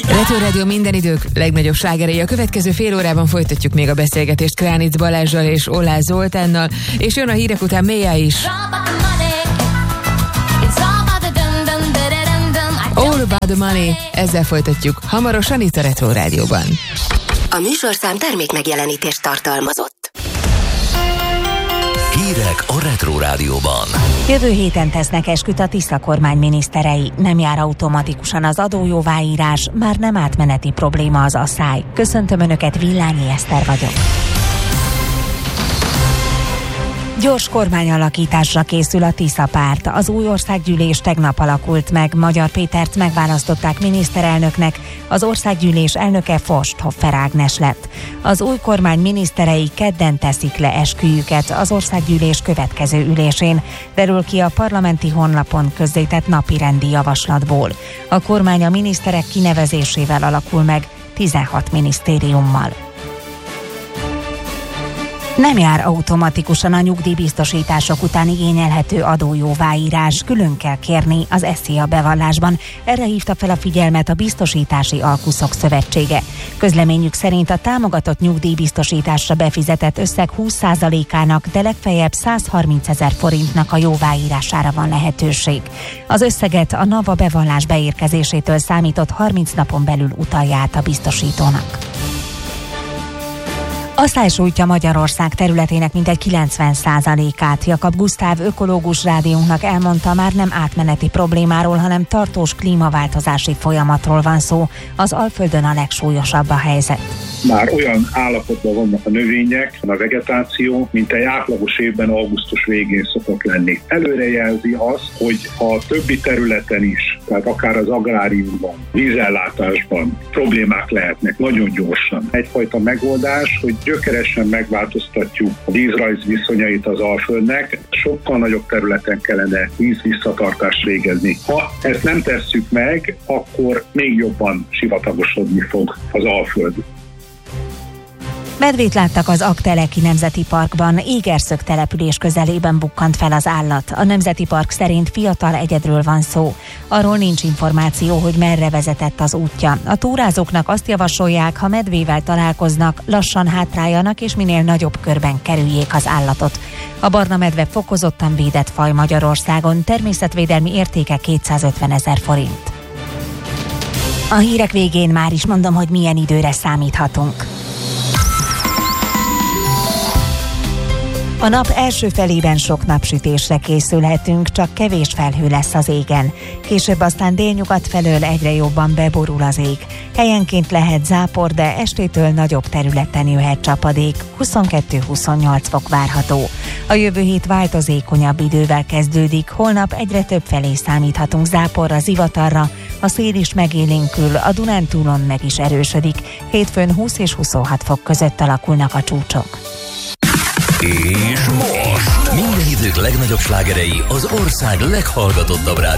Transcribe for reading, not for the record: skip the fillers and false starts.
Retro Rádió minden idők legnagyobb slágerei. A következő fél órában folytatjuk még a beszélgetést Kránic Balázssal és Oláh Zoltánnal, és jön a hírek után Mélyá is. All About the Money, ezzel folytatjuk hamarosan itt a Retro Rádióban. A műsorszám termék megjelenítést tartalmazott. Hírek a Retro Rádióban. Jövő héten tesznek esküt a Tisza kormány miniszterei. Nem jár automatikusan az adójóváírás, már nem átmeneti probléma az asszály. Köszöntöm Önöket, Villányi Eszter vagyok. Gyors kormányalakításra készül a Tisza párt. Az új országgyűlés tegnap alakult meg. Magyar Pétert megválasztották miniszterelnöknek, az országgyűlés elnöke Forsthofer Ágnes lett. Az új kormány miniszterei kedden teszik le esküjüket az országgyűlés következő ülésén, derül ki a parlamenti honlapon közzétett napirendi javaslatból. A kormány a miniszterek kinevezésével alakul meg, 16 minisztériummal. Nem jár automatikusan a nyugdíjbiztosítások után igényelhető adójóváírás, külön kell kérni az SZIA bevallásban. Erre hívta fel a figyelmet a Biztosítási Alkuszok Szövetsége. Közleményük szerint a támogatott nyugdíjbiztosításra befizetett összeg 20%-ának, de legfeljebb 130 000 forintnak a jóváírására van lehetőség. Az összeget a NAVA bevallás beérkezésétől számított 30 napon belül utalja át a biztosítónak. Asszály sújtja Magyarország területének mintegy 90%-át. Jakab Gusztáv ökológus rádiónknak elmondta, már nem átmeneti problémáról, hanem tartós klímaváltozási folyamatról van szó. Az Alföldön a legsúlyosabb a helyzet. Már olyan állapotban vannak a növények, a vegetáció, mint egy átlagos évben augusztus végén szokott lenni. Előrejelzi azt, hogy ha a többi területen is, tehát akár az agráriumban, vízellátásban problémák lehetnek nagyon gyorsan. Egyfajta megoldás, hogy gyökeresen megváltoztatjuk a vízrajz viszonyait az Alföldnek, sokkal nagyobb területen kellene vízvisszatartást végezni. Ha ezt nem tesszük meg, akkor még jobban sivatagosodni fog az Alföld. Medvét láttak az Aggteleki Nemzeti Parkban, Égerszög település közelében bukkant fel az állat. A Nemzeti Park szerint fiatal egyedről van szó. Arról nincs információ, hogy merre vezetett az útja. A túrázóknak azt javasolják, ha medvével találkoznak, lassan hátráljanak és minél nagyobb körben kerüljék az állatot. A barna medve fokozottan védett faj Magyarországon, természetvédelmi értéke 250 000 forint. A hírek végén már is mondom, hogy milyen időre számíthatunk. A nap első felében sok napsütésre készülhetünk, csak kevés felhő lesz az égen. Később aztán délnyugat felől egyre jobban beborul az ég. Helyenként lehet zápor, de estétől nagyobb területen jöhet csapadék, 22-28 fok várható. A jövő hét változékonyabb idővel kezdődik, holnap egyre több felé számíthatunk záporra, zivatarra, a szél is megélénkül, a Dunántúlon meg is erősödik. Hétfőn 20 és 26 fok között alakulnak a csúcsok. És most minden idők legnagyobb slágerei az ország leghallgatottabb rádió